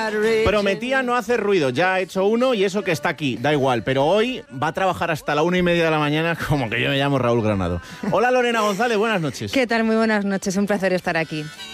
Prometía no hacer ruido, ya ha hecho uno y eso que está aquí, da igual, pero hoy va a trabajar hasta la 1:30 de la mañana como que yo me llamo Raúl Granado. Hola Lorena González, buenas noches. ¿Qué tal? Muy buenas noches, un placer estar aquí.